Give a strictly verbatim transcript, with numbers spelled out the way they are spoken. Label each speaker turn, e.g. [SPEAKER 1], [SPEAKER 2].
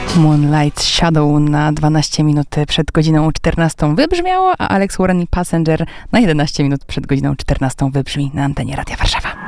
[SPEAKER 1] Moonlight Shadow na dwanaście minut przed godziną czternastą wybrzmiało, a Alex Warren i Passenger na jedenaście minut przed godziną czternastą wybrzmi na antenie Radia Warszawa.